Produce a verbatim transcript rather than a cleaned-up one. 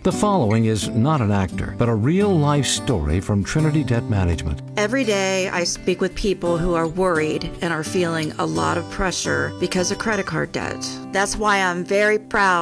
The following is not an actor, but a real-life story from Trinity Debt Management. Every day I speak with people who are worried and are feeling a lot of pressure because of credit card debt. That's why I'm very proud